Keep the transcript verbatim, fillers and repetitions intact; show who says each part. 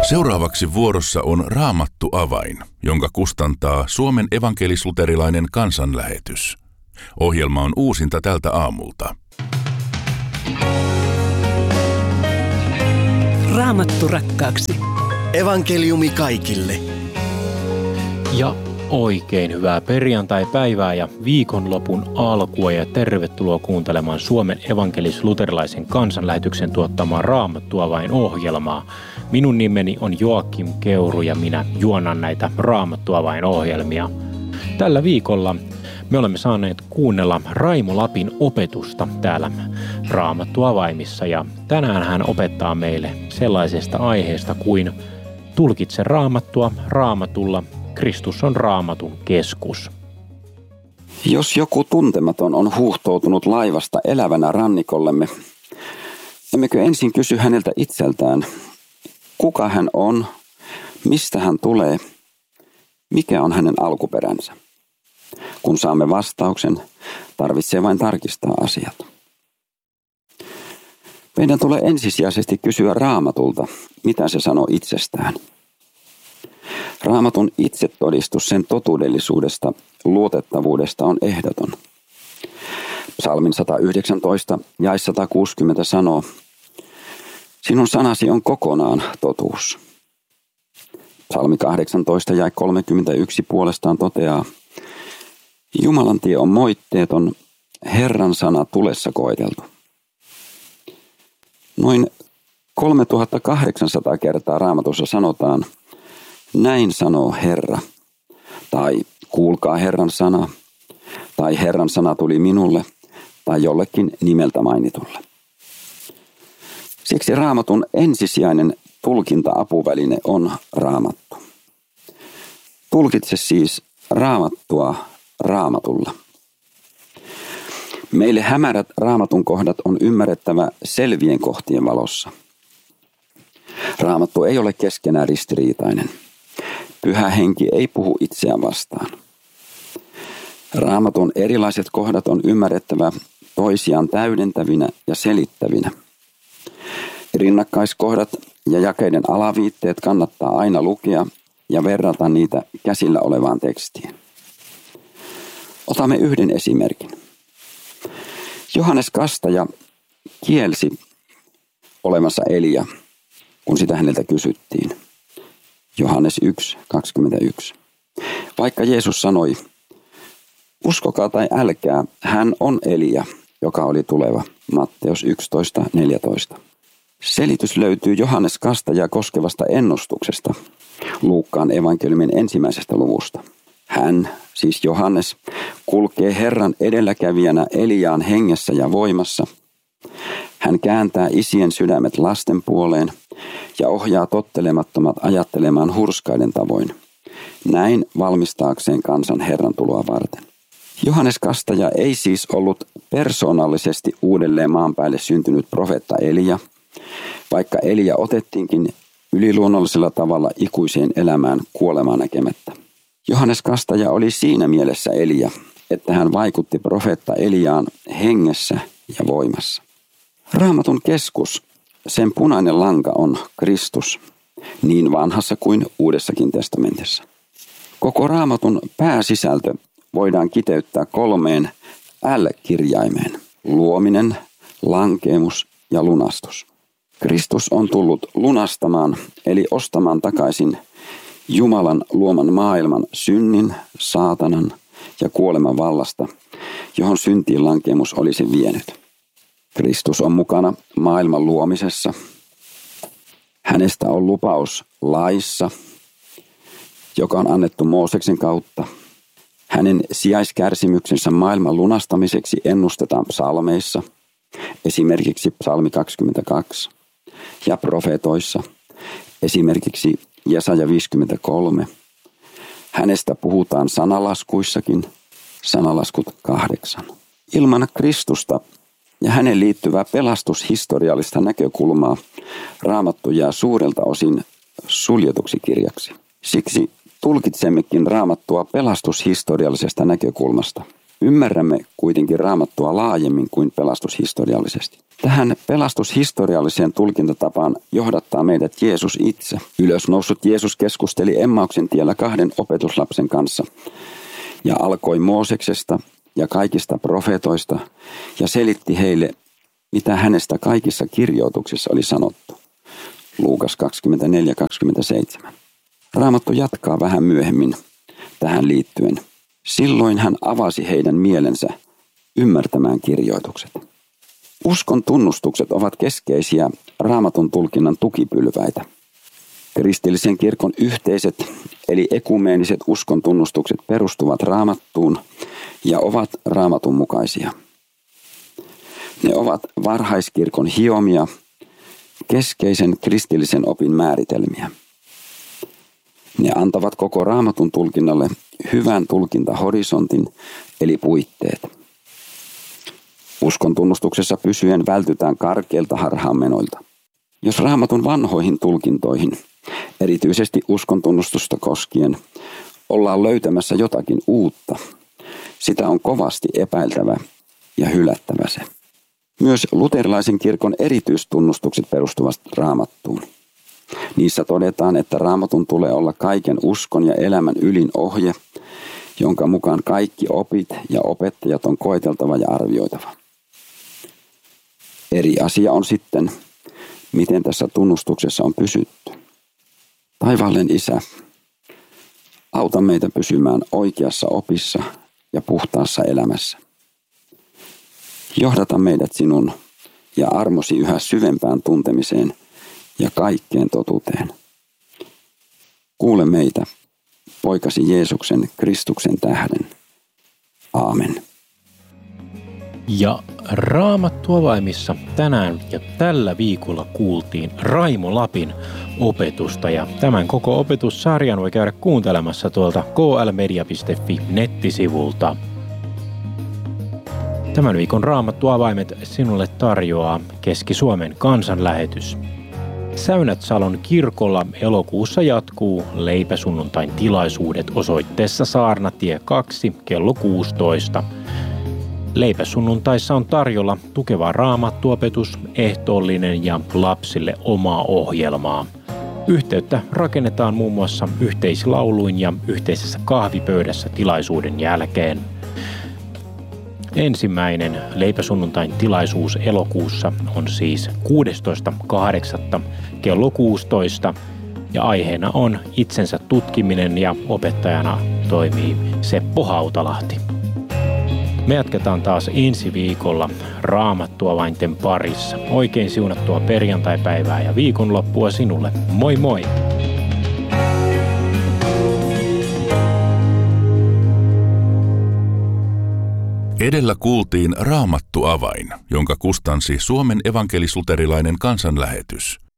Speaker 1: Seuraavaksi vuorossa on Raamattu avain, jonka kustantaa Suomen evankelis-luterilainen kansanlähetys. Ohjelma on uusinta tältä aamulta.
Speaker 2: Raamattu rakkaaksi.
Speaker 3: Evankeliumi kaikille.
Speaker 4: Ja oikein hyvää perjantai-päivää ja viikonlopun alkua ja tervetuloa kuuntelemaan Suomen evankelis-luterilaisen kansanlähetyksen tuottamaa Raamattu avain ohjelmaa. Minun nimeni on Joakim Keuru ja minä juonan näitä Raamattu avain ohjelmia. Tällä viikolla me olemme saaneet kuunnella Raimo Lapin opetusta täällä Raamattu avaimissa ja tänään hän opettaa meille sellaisesta aiheesta kuin tulkitse Raamattua Raamatulla. Kristus on Raamatun keskus.
Speaker 5: Jos joku tuntematon on huuhtoutunut laivasta elävänä rannikollemme, emmekö ensin kysy häneltä itseltään, kuka hän on, mistä hän tulee, mikä on hänen alkuperänsä? Kun saamme vastauksen, tarvitsee vain tarkistaa asiat. Meidän tulee ensisijaisesti kysyä Raamatulta, mitä se sanoo itsestään. Raamatun itsetodistus sen totuudellisuudesta, luotettavuudesta on ehdoton. Psalmin sata yhdeksäntoista jae sata kuusikymmentä sanoo, sinun sanasi on kokonaan totuus. Psalmi kahdeksantoista jae kolmekymmentäyksi puolestaan toteaa, Jumalan tie on moitteeton, Herran sana tulessa koeteltu. Noin kolmetuhattakahdeksansataa kertaa Raamatussa sanotaan, näin sanoo Herra, tai kuulkaa Herran sana, tai Herran sana tuli minulle, tai jollekin nimeltä mainitulle. Siksi Raamatun ensisijainen tulkinta-apuväline on Raamattu. Tulkitse siis Raamattua Raamatulla. Meille hämärät Raamatun kohdat on ymmärrettävä selvien kohtien valossa. Raamattu ei ole keskenään ristiriitainen. Pyhä henki ei puhu itseään vastaan. Raamatun erilaiset kohdat on ymmärrettävä toisiaan täydentävinä ja selittävinä. Rinnakkaiskohdat ja jakeiden alaviitteet kannattaa aina lukea ja verrata niitä käsillä olevaan tekstiin. Otamme yhden esimerkin. Johannes Kastaja kielsi olemassa Elia, kun sitä häneltä kysyttiin. Johannes yksi kaksikymmentäyksi. Vaikka Jeesus sanoi, uskokaa tai älkää, hän on Elia, joka oli tuleva. Matteus yksitoista neljätoista. Selitys löytyy Johannes Kastajaa koskevasta ennustuksesta, Luukkaan evankeliumin ensimmäisestä luvusta. Hän, siis Johannes, kulkee Herran edelläkävijänä Eliaan hengessä ja voimassa. Hän kääntää isien sydämet lasten puoleen ja ohjaa tottelemattomat ajattelemaan hurskaiden tavoin. Näin valmistaakseen kansan Herran tuloa varten. Johannes Kastaja ei siis ollut persoonallisesti uudelleen maan päälle syntynyt profeetta Elia, vaikka Elia otettiinkin yliluonnollisella tavalla ikuiseen elämään kuolemaa näkemättä. Johannes Kastaja oli siinä mielessä Elia, että hän vaikutti profeetta Eliaan hengessä ja voimassa. Raamatun keskus, sen punainen lanka on Kristus, niin vanhassa kuin uudessakin testamentissa. Koko Raamatun pääsisältö voidaan kiteyttää kolmeen L-kirjaimeen, luominen, lankeemus ja lunastus. Kristus on tullut lunastamaan eli ostamaan takaisin Jumalan luoman maailman synnin, saatanan ja kuoleman vallasta, johon syntiin lankeemus olisi vienyt. Kristus on mukana maailman luomisessa. Hänestä on lupaus laissa, joka on annettu Mooseksen kautta. Hänen sijaiskärsimyksensä maailman lunastamiseksi ennustetaan psalmeissa, esimerkiksi psalmi kaksikymmentäkaksi, ja profeetoissa, esimerkiksi Jesaja viisikymmentäkolme. Hänestä puhutaan sanalaskuissakin, sanalaskut kahdeksan. Ilman Kristusta ja hänen liittyvää pelastushistoriallista näkökulmaa Raamattu jää suurelta osin suljetuksi kirjaksi. Siksi tulkitsemmekin Raamattua pelastushistoriallisesta näkökulmasta. Ymmärrämme kuitenkin Raamattua laajemmin kuin pelastushistoriallisesti. Tähän pelastushistorialliseen tulkintatapaan johdattaa meidät Jeesus itse. Ylösnoussut Jeesus keskusteli Emmauksen tiellä kahden opetuslapsen kanssa ja alkoi Mooseksesta ja kaikista profeetoista ja selitti heille, mitä hänestä kaikissa kirjoituksissa oli sanottu. Luukas kaksikymmentäneljä kaksikymmentäseitsemän. Raamattu jatkaa vähän myöhemmin tähän liittyen. Silloin hän avasi heidän mielensä ymmärtämään kirjoitukset. Uskon tunnustukset ovat keskeisiä Raamatun tulkinnan tukipylväitä. Kristillisen kirkon yhteiset eli ekumeeniset uskon tunnustukset perustuvat Raamattuun ja ovat Raamatun mukaisia. Ne ovat varhaiskirkon hiomia, keskeisen kristillisen opin määritelmiä. Ne antavat koko Raamatun tulkinnalle hyvän tulkintahorisontin eli puitteet. Uskon tunnustuksessa pysyen vältytään karkeilta harhaanmenoilta. Jos Raamatun vanhoihin tulkintoihin, erityisesti uskon tunnustusta koskien, ollaan löytämässä jotakin uutta, sitä on kovasti epäiltävä ja hylättävä se. Myös luterilaisen kirkon erityistunnustukset perustuvat Raamattuun. Niissä todetaan, että Raamatun tulee olla kaiken uskon ja elämän ylin ohje, jonka mukaan kaikki opit ja opettajat on koeteltava ja arvioitava. Eri asia on sitten, miten tässä tunnustuksessa on pysytty. Taivaallinen Isä, auta meitä pysymään oikeassa opissa ja puhtaassa elämässä. Johdata meidät sinun ja armosi yhä syvempään tuntemiseen ja kaikkeen totuuteen. Kuule meitä, poikasi Jeesuksen Kristuksen tähden. Aamen.
Speaker 4: Ja Raamattuavaimissa tänään ja tällä viikolla kuultiin Raimo Lapin opetusta ja tämän koko opetussarjan voi käydä kuuntelemassa tuolta k l media piste f i nettisivulta. Tämän viikon Raamattuavaimet sinulle tarjoaa Keski-Suomen kansanlähetys. Säynätsalon kirkolla elokuussa jatkuu leipäsunnuntain tilaisuudet osoitteessa Saarnatie kaksi kello kuusitoista. Leipäsunnuntaissa on tarjolla tukeva raamattuopetus, ehtoollinen ja lapsille omaa ohjelmaa. Yhteyttä rakennetaan muun muassa yhteislauluin ja yhteisessä kahvipöydässä tilaisuuden jälkeen. Ensimmäinen leipäsunnuntain tilaisuus elokuussa on siis kuudestoista kahdeksatta kello kuusitoista ja aiheena on itsensä tutkiminen ja opettajana toimii Seppo Hautalahti. Me jatketaan taas ensi viikolla Raamattuavainten parissa. Oikein siunattua perjantaipäivää ja viikonloppua sinulle. Moi moi!
Speaker 1: Edellä kuultiin Raamattuavain, jonka kustansi Suomen evankelis-luterilainen kansanlähetys.